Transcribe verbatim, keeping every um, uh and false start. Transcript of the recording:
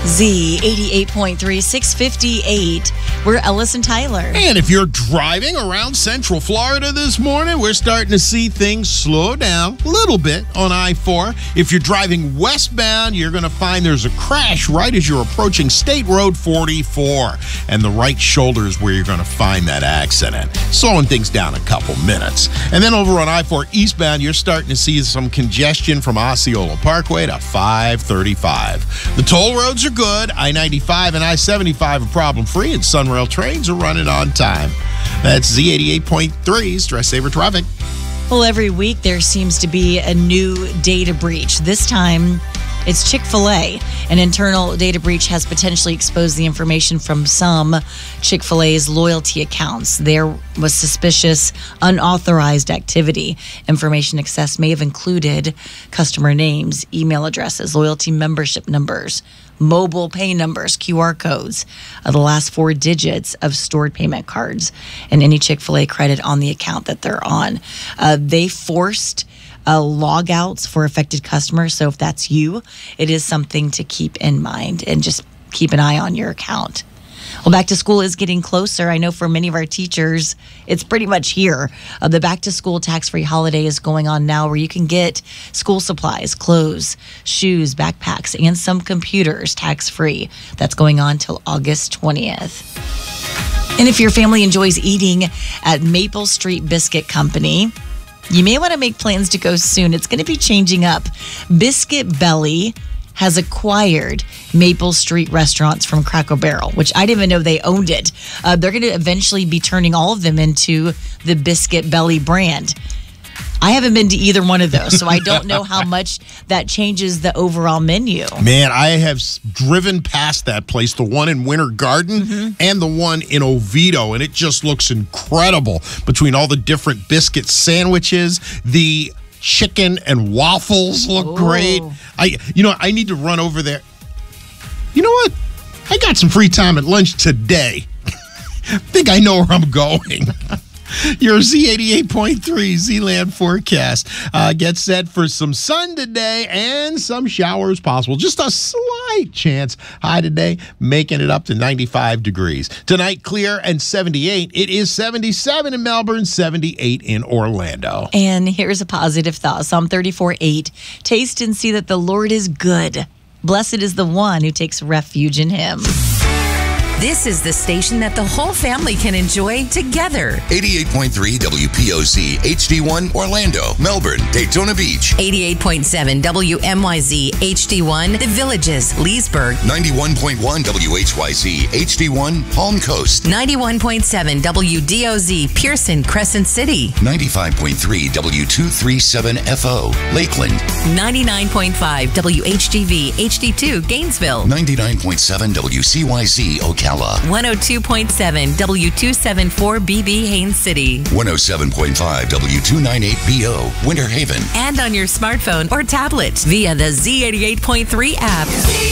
Z eighty-eight point three, six fifty-eight. We're Ellis and Tyler. And if you're driving around Central Florida this morning, we're starting to see things slow down a little bit on I four. If you're driving westbound, you're going to find there's a crash right as you're approaching State Road forty-four. And the right shoulder is where you're going to find that accident. Slowing things down a couple minutes. And then over on I four eastbound, you're starting to see some congestion from Osceola Parkway to five thirty-five. The toll roads are good. I ninety-five and I seventy-five are problem-free, and Sunrail trains are running on time. That's Z eighty-eight point three, Stress Saver Traffic. Well, every week there seems to be a new data breach. This time, it's Chick-fil-A. An internal data breach has potentially exposed the information from some Chick-fil-A's loyalty accounts. There was suspicious, unauthorized activity. Information accessed may have included customer names, email addresses, loyalty membership numbers, mobile pay numbers, Q R codes, uh, the last four digits of stored payment cards, and any Chick-fil-A credit on the account that they're on. Uh, they forced Uh, log outs for affected customers. So if that's you, it is something to keep in mind and just keep an eye on your account. Well, back to school is getting closer. I know for many of our teachers, it's pretty much here. Uh, the back to school tax-free holiday is going on now, where you can get school supplies, clothes, shoes, backpacks, and some computers tax-free. That's going on till August twentieth. And if your family enjoys eating at Maple Street Biscuit Company, you may want to make plans to go soon. It's going to be changing up. Biscuit Belly has acquired Maple Street restaurants from Cracker Barrel, which I didn't even know they owned it. Uh, they're going to eventually be turning all of them into the Biscuit Belly brand. I haven't been to either one of those, so I don't know how much that changes the overall menu. Man, I have driven past that place, the one in Winter Garden mm-hmm. and the one in Oviedo, and it just looks incredible between all the different biscuit sandwiches. The chicken and waffles look Ooh. great. I, you know, I need to run over there. You know what? I got some free time at lunch today. I think I know where I'm going. Your Z eighty-eight point three Z-Land forecast. Uh, get set for some sun today and some showers possible. Just a slight chance. High today, making it up to ninety-five degrees. Tonight, clear and seventy-eight. It is seventy-seven in Melbourne, seventy-eight in Orlando. And here's a positive thought. Psalm thirty-four eight. Taste and see that the Lord is good. Blessed is the one who takes refuge in him. This is the station that the whole family can enjoy together. eighty-eight point three W P O Z H D one Orlando, Melbourne, Daytona Beach. eighty-eight point seven W M Y Z H D one The Villages, Leesburg. ninety-one point one W H Y Z H D one Palm Coast. ninety-one point seven W D O Z Pearson, Crescent City. ninety-five point three W two thirty-seven F O Lakeland. ninety-nine point five W H G V H D two Gainesville. ninety-nine point seven W C Y Z Ocala. one oh two point seven W two seventy-four B B Haines City. one oh seven point five W two ninety-eight B O Winter Haven. And on your smartphone or tablet via the Z eighty-eight point three app.